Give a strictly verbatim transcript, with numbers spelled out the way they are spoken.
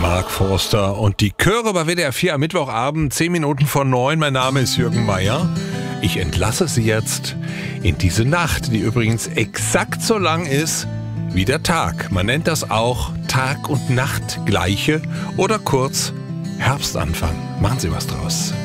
Mark Forster und die Chöre bei W D R vier am Mittwochabend, zehn Minuten vor neun. Mein Name ist Jürgen Meier. Ich entlasse Sie jetzt in diese Nacht, die übrigens exakt so lang ist wie der Tag. Man nennt das auch Tag- und Nachtgleiche oder kurz Herbstanfang. Machen Sie was draus.